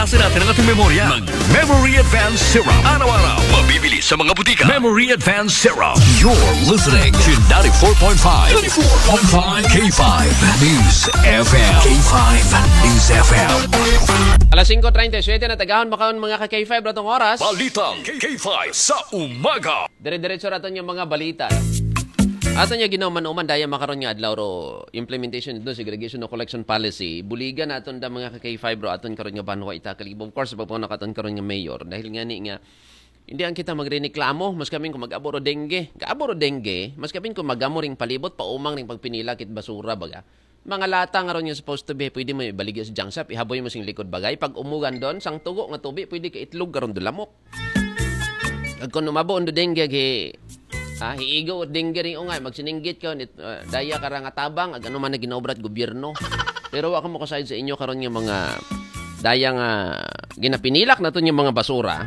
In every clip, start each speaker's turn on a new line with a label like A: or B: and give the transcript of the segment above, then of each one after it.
A: Asa natin ang ating memorya. Mag-Memory Advance Serum. Araw-araw, mabibili sa mga butika. Memory Advance Serum. You're listening to 94.5 K5 News FM. K5 News FM.
B: Alas 5:37 na tagahon makaon mga ka-K5 ratong oras.
A: Balitang K5 sa umaga.
B: Dire-diretso raton yung mga balita. Ato niya ginaman-uman daya makaron nga adlaw ro implementation do segregation no collection policy. Buligan naton da mga ka-K5 ro aton karon nga banwa itakalibong. Of course pagpuna katon karon nga mayor dahil nga ni nga hindi ang kita magreklamo mas kami kung mag-aboro dengue. Kaaboro dengue, mas kami kung magamo ring palibot paumang ring pagpinila kit basura baga. Mga lata nga ron yung supposed to be, pwede mo ibaligya sa junk shop, ihaboy mo sing likod bagay. Pag umugan doon, sang tugo nga tubi, pwede ka itlog karon dulamok. Kag kung umabo undo dengue hiigo at dengue rin ungay, magsininggit ka, daya ka nga tabang, ag ano man na ginaobrat gobyerno. Pero waka mo kasayad sa inyo karon yung mga daya nga ginapinilak na to yung mga basura.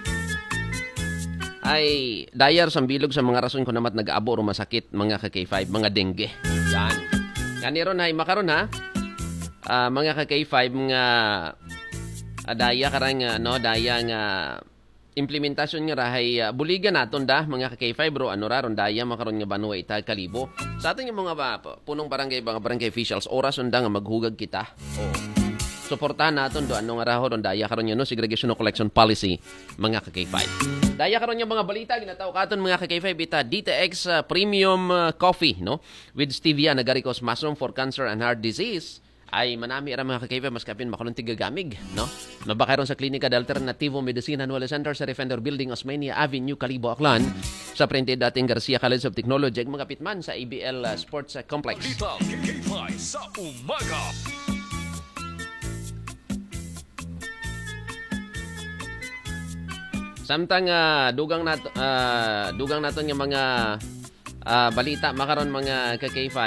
B: Ay dayar sambilog sa mga rason ko namat nag-abo o masakit mga ka-K5, mga dengue. Yan. Kaniron ay makaron ha. Mga ka-K5 nga daya karang daya nga implementasyon nga rahay buligan naton da mga ka-K5 bro ano raron daya makaron nga banwa ita kalibo. Sa atin yung mga punong barangay mga barangay officials oras unda nga maghugag kita. Suportahan naton do ano nga rahon daya karon no segregation no collection policy mga ka-K5. Daya karon yung mga balita ginataw katon mga ka-K5 ita DTX Premium Coffee no with stevia nagarikos mushroom for cancer and heart disease ay manami ra mga ka-K5 mas kapin makulong tigagamig no mabakayron sa Klinika de Alternativo Medicina Nueva Center sa Defender Building Osmeña Avenue Calibo Aklan sa Prente dating Garcia College of Technology ug mga pitman sa ABL Sports Complex.
A: Balitang K5 sa umaga.
B: Samtang dugang naton yung mga balita makaron mga ka-K5.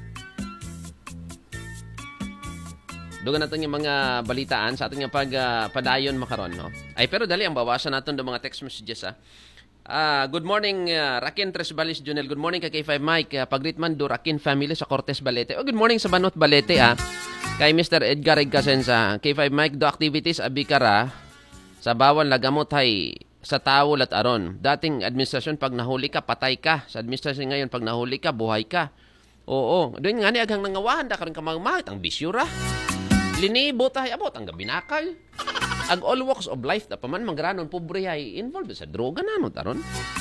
B: Dugang naton yung mga balitaan sa aton nga padayon makaron no. Ay pero dali ang bawasan naton do mga text messages good morning Rakin Tresbalis Junel. Good morning ka-K5 Mike. Pagritman do Rakin family sa Cortes Balete. Good morning sa Banot Balete Kay Mr. Edgar Igcasensa. K5 Mike do activities abikara sa bawal lagamot hay sa tawol at aron. Dating administrasyon pag nahuli ka, patay ka. Sa administrasyon ngayon, pag nahuli ka, buhay ka. Oo. Doon nga ni agang nangawahan, da karon ka magmahit. Ang bisyura. Linibo tayo, abot, ang gabinakal. Ag all walks of life, da paman, mangranon, pobre ay involved sa droga na, no, taron.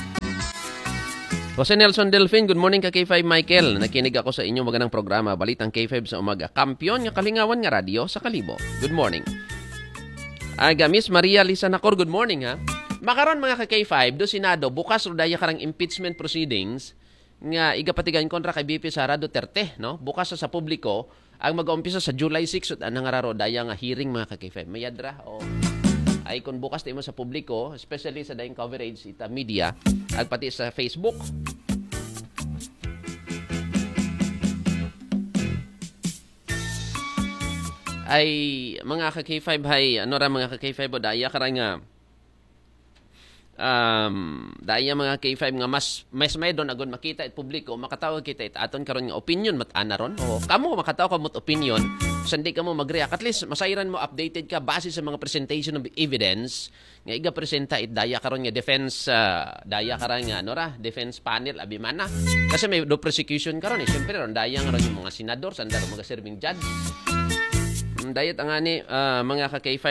B: Jose Nelson Delfin, good morning ka K5 Michael. Nakinig ako sa inyong magandang programa, Balitang K5 sa umaga. Kampiyon nga kalingawan nga radyo sa Kalibo. Good morning. Miss Maria Lisa Nacor, good morning ha. Makaron mga ka-K5 do Senado bukas ro daya karang impeachment proceedings nga igapatigan kontra kay BP Sara Duterte no. Bukas sa publiko ang mag-umpisa sa July 6 at anang araro daya nga hearing mga ka-K5. Mayadra ay kung bukas tayo mo sa publiko, especially sa dayang coverage ita media at pati sa Facebook. Ay mga ka-K5 hay ano ra mga ka-K5 daya karang daya mga K5 nga mas may doon agon makita it publiko makatawag kita it aton karon nga opinion matana ron kamo makatawag ka mot opinion sandi ka mo mag-react at least masayran mo updated ka base sa mga presentation of evidence nga iga presenta it daya karon nga defense daya karon nga defense panel abimana kasi may do prosecution karon syempre ron daya nga ron yung mga senador sanda ron mga serving judge dayat ang ani mga ka-K5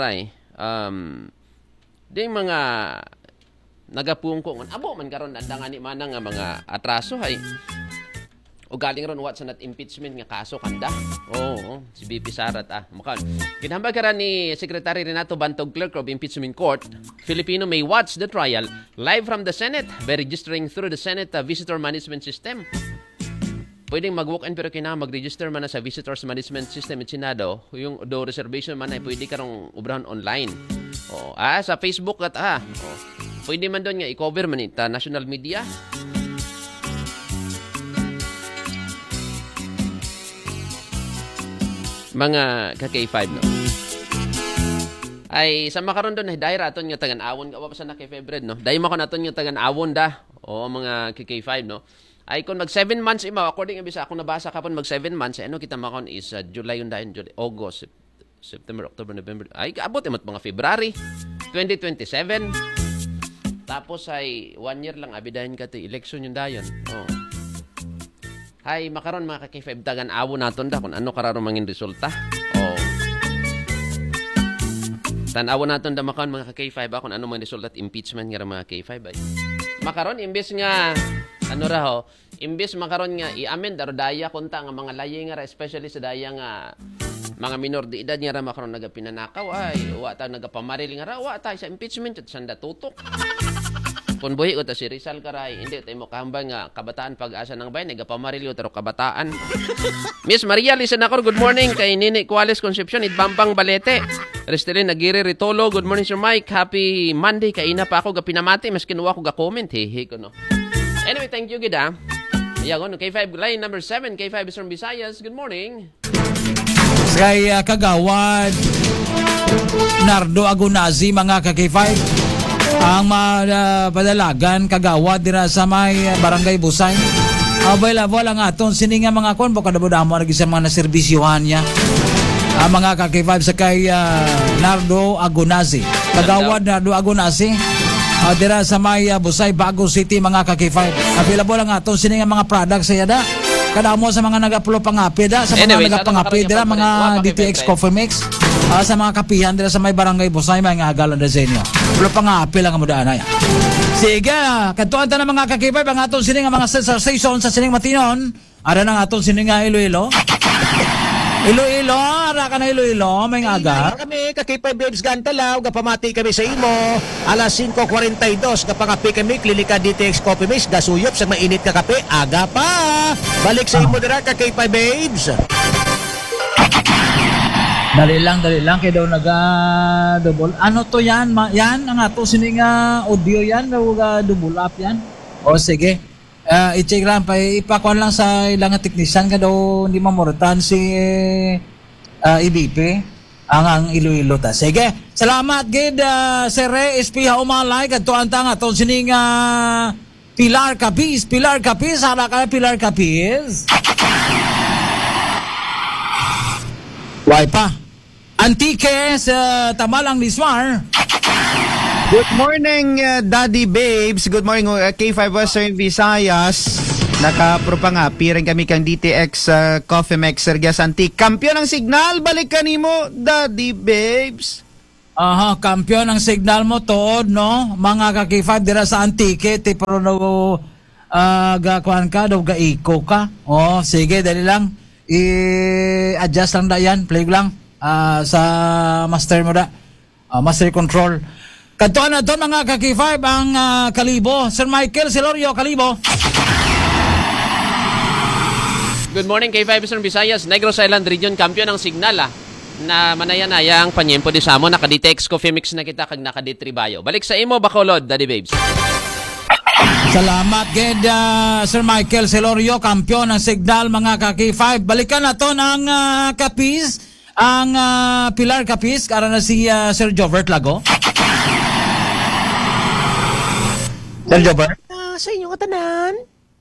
B: ding mga nagapungko abo man karon andang ani manang nga mga atraso hay o galing ron what sa not impeachment nga kaso kanda si BP Sarat mukan ginhambag karon ni Secretary Renato Bantog Clerk of Impeachment Court Filipino may watch the trial live from the Senate by registering through the Senate visitor management system. Pwedeng mag-walk-in pero kailangan mag-register man na sa Visitors Management System at Senado. Yung do reservation man ay pwede karong ubrahan online. Sa Facebook at pwede man doon nga i-cover man ita national media. Mga ka-K5 no. Ay sa makaron doon dahil aton nga tagan-awon ka pa sa na K5 Red no. Dahil mako naton nga tagan-awon da. Mga ka-K5 no. Ay kung mag 7 months according sa akong nabasa kapon mag 7 months kita makon is July yun dahil July, August, September, October, November. Ay, kaabot mga February 2027. Tapos ay 1 year lang abidahin ka ti election yung dayon. Oh. Hay, makaron mga ka-K5 tagan awo naton da kung ano kararo mangin resulta. Oh. Tanawo naton da makaron mga ka-K5 kung ano man resulta at impeachment nga mga K5 ay. Makaron imbes nga ano ra ho, imbes makaron nga i-amend daro daya kunta nga mga layi nga especially sa daya nga mga minor de edad nga ra makaron nagapinanakaw ay wa ta nagapamaril nga ra wa ta sa impeachment at sanda tutok. Kung buhi ko ta si Rizal Karay, hindi tayo mo kahambang nga kabataan pag-asa ng bayan, nagapamarilyo taro kabataan. Miss Maria Lisanacor, good morning. Kay Nini Cuales Concepcion, Idbampang Balete. Restelin Nagiri Ritolo, good morning Sir Mike. Happy Monday. Kaina pa ako gapinamati, mas kinuha ko ga-comment. Hehe ko no. Anyway, thank you gida. Ayan, K5 line number 7, K5 is from Visayas. Good morning.
C: Kay Kagawad Nardo Agunazi, mga ka-K5. Ang padalagan kagawad dira sa may barangay Busay. Available ang aton sininga mga kon baka dabodamo lagi sa mga naserbisyuhan niya. Ang mga ka-K5 sa kay Nardo Agunazi. Kagawad Nardo Agunazi. Dira sa may Busay, Bago City, mga ka-K5. Available ang aton sininga mga products sa yada. Kadamo sa mga nag-upload pangapi da, sa mga nag-pangapi dira mga DTX Coffee Mix. Sa mga kapihan dira sa may barangay Busay, mga agalan da sa inyo. Upload pangapi lang ang mudaan ay. Sige, kantuan ta na mga ka-K5 ang aton sining mga sensation sa sining Matinon. Ara nang aton sining Iloilo. Iloilo, ara ka na Iloilo, may aga.
D: Kami ka-K5 Babes Gantalaw, gapamati kami sa imo. Alas 5:42 kapangapi kami klinika DTX Coffee Mix, gasuyop sa mainit ka kape, aga pa. Balik sa imo dira ka-K5 Babes.
C: Dali lang kay daw naga-double. Ano to yan? Yan ang ato sining audio yan, double up yan. O sige. I-check lang pa ipakuan lang sa ilang teknisyan ka daw hindi mamortan si IBP ang Iloilo ta. Sige. Salamat gid Sir Espiha Umalay kadto antang aton sining Pilar Capiz, ara ka Pilar Capiz. Why pa? Antique sa Tamalang Lismar.
E: Good morning, Daddy Babes. Good morning, K5 Western Visayas. Nakapro nga, piring kami kang DTX Coffee Mix Sergias Antique. Kampiyon ng signal, balik ka nimo, Daddy Babes.
C: Aha, kampiyon ng signal mo to, no? Mga ka-K5 dira sa Antique, tipro no gakuan ka, daw ga-eco ka. Oh, sige, dali lang. I-adjust lang da yan, play lang sa master mo da. Master control. Kantuan na ito mga ka-K5 ang Kalibo. Sir Michael Silorio, Kalibo.
B: Good morning, K5 Eastern Visayas. Negros Island Region, kampiyon ng signal na manayanaya ang panyempo di samo. Naka-DTX Coffee Mix na kita kag naka-D3 Balik sa imo, Bacolod, Daddy Babes.
C: Salamat, Ged, Sir Michael Silorio, kampiyon ng signal mga ka-K5. Balikan na ito ng Capiz, ang Pilar Capiz, kara na si Sir Jovert Lago. Sir Jobber?
D: Sa inyo katanan.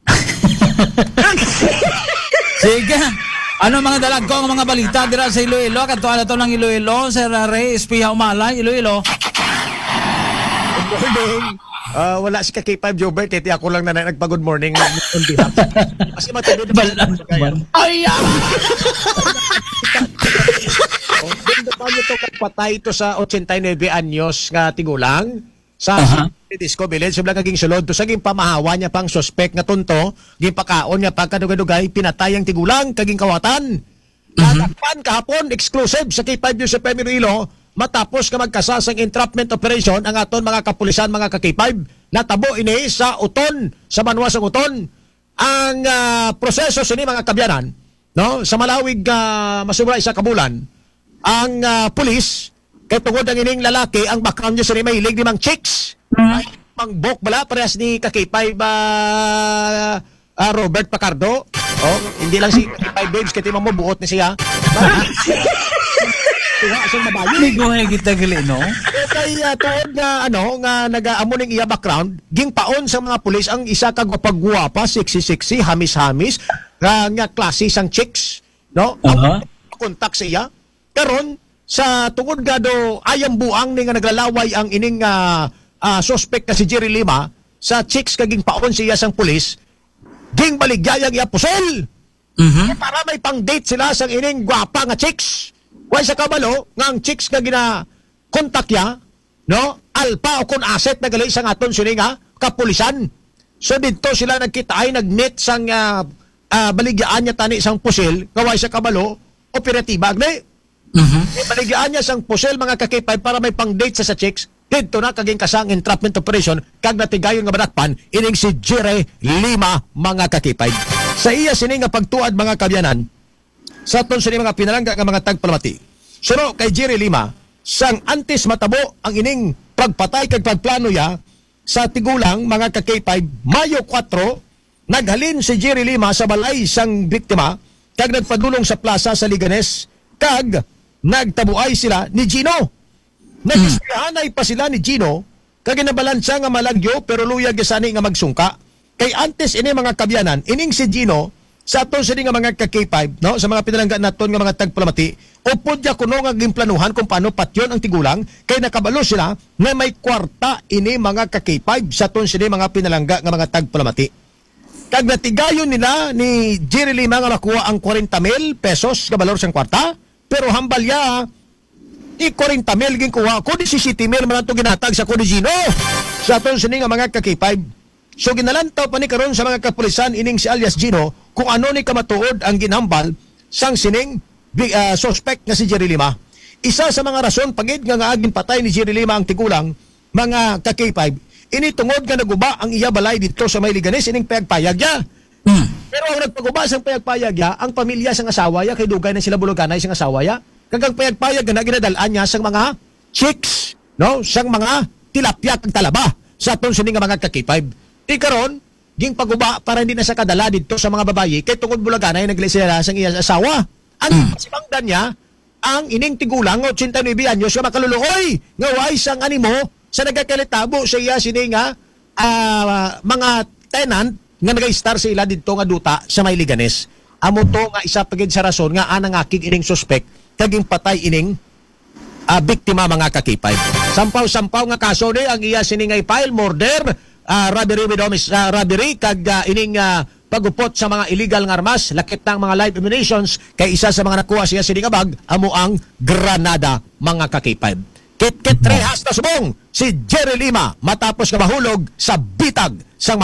C: Sige. Ano mga dalag ko ang mga balita dira sa Iloilo? Kantuan na ito ng Iloilo. Sir Ray Espiha Umalay, Iloilo.
D: Good morning. Wala si ka-K5 Jobert, titi ako lang na nagpa-good morning on behalf. Kasi matulog na
C: Ay!
D: Doon pa nyo ito patay ito sa 89 anyos nga tigulang. Sa Disco Village, sublang kaging sulod to sa ging pamahawa niya pang suspect nga tunto, ging pakaon niya pagkadugay-dugay, pinatay ang tigulang, kaging kawatan. Nadakpan kahapon, exclusive sa K5 News sa Iloilo, matapos ka magkasasang entrapment operation ang aton mga kapulisan, mga ka-K5, natabo ini sa Uton, sa Banwasang Uton, ang proseso sini mga kabyanan, no? Sa malawig masubra isa ka bulan, ang pulis, kaya tungod ang ining lalaki, ang background niya sa mahilig ni Mang Chicks. Ay, Mang Bok bala, parehas ni Kakipay Robert Pacardo. Oh, hindi lang si Kakipay Babes, kaya timang mo buot ni siya. Tunga siyang mabayo.
C: Hindi ko kita gali, no?
D: Kaya tuod nga, nga nag-aamo ng iya background, ging paon sa mga pulis, ang isa kagwapag-guwapa, sexy, hamis-hamis, nga klase sang chicks, no? Kontak siya. Karon, sa tungod nga do ayang buang ni nga naglalaway ang ining suspect na si Jerry Lima sa chicks kaging paon siya sang pulis ging baligyayang iya pusol. Para may pang-date sila sang ining gwapa nga chicks. Way sa kabalo nga ang chicks nga gina-contact ya, no? Alpa o kun asset na gali sang aton sini nga kapulisan. So dito sila nagkita ay nag-meet sang baligyaan niya tani sang pusil, nga way sa kabalo operatiba agni. Baligyaan niya sang pusil mga kakipay para may pang-date sa chicks. Dito na kaging kasang entrapment operation kag natigayon nga badakpan ining si Jerry Lima mga kakipay. Sa iya sini nga pagtuad mga kabyanan sa aton sini mga pinalangga nga mga tagpalamati. Suro kay Jerry Lima sang antes matabo ang ining pagpatay kag pagplano ya sa tigulang mga kakipay Mayo 4 naghalin si Jerry Lima sa balay sang biktima kag nagpadulong sa plaza sa Liganes kag nagtabuay sila ni Gino. Nagisyahanay pa sila ni Gino kag ginabalansa nga malagyo pero luyag gasani nga magsungka. Kay antes ini mga kabyanan, ining si Gino sa aton sini nga mga ka-K5, no, sa mga pinalangga naton nga mga tagpalamati, upod ya kuno nga gimplanuhan kung paano patyon ang tigulang kay nakabalo sila nga may kwarta ini mga ka-K5 sa aton sini mga pinalangga nga mga tagpalamati. Kag natigayon nila ni Jerry Lima nga makuha ang 40,000 pesos nga balor sang kwarta, pero hambal ya i 40,000 ging kuha ko 17,000 man ato ginatag sa kuno Gino sa aton sini nga mga ka-K5. So ginalantaw pa ni karon sa mga kapulisan ining si alias Gino kung ano ni kamatuod ang ginhambal sang sining suspect nga si Jerry Lima. Isa sa mga rason pagid nga agin patay ni Jerry Lima ang tigulang mga ka-K5 ini tungod nga naguba ang iya balay dito sa may Liganes ining payagpayag ya. Pero ang nagpaguba sang payagpayag ya ang pamilya sang asawa ya kay dugay na sila buluganay sang asawa ya. Kagang payagpayag na ginadalaan niya sang mga chicks, no, sang mga tilapia kag talaba sa aton sining nga mga ka-K5. Di karon ging paguba para hindi na sa kadala dito sa mga babayi kay tungod bulaganay naglisira sang iya asawa. Ang pasibangdan niya ang ining tigulang 89 anyos nga makaluluoy nga way sang animo sa nagakalitabo sa iya sini nga mga tenant nga nagay-star sa ila dito nga duta sa may Liganes. Amo to nga isa pagid sa rason nga anang akig ining suspect kaging patay ining biktima mga ka-K5. Sampaw-sampaw nga kaso ni ang iya sini nga file murder, robbery kag ining pagupot sa mga illegal nga armas, lakip ng mga live ammunitions kay isa sa mga nakuha siya sini nga bag amo ang granada mga ka-K5. Kit-kit rehas na subong si Jerry Lima matapos nga mahulog sa bitag sang